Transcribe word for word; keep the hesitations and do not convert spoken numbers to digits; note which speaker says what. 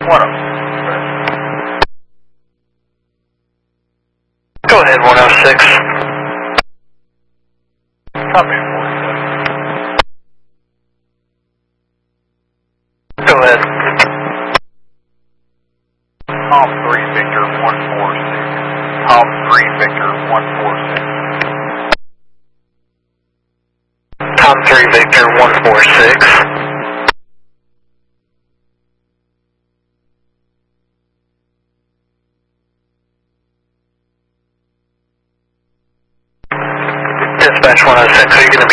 Speaker 1: one oh six. Go ahead, one oh six. Copy, forty-seven. Go ahead. Tom three, Victor, one four six. Tom three, Victor, one four six. Tom three, Victor, one four six. Dispatch one oh six, are you going to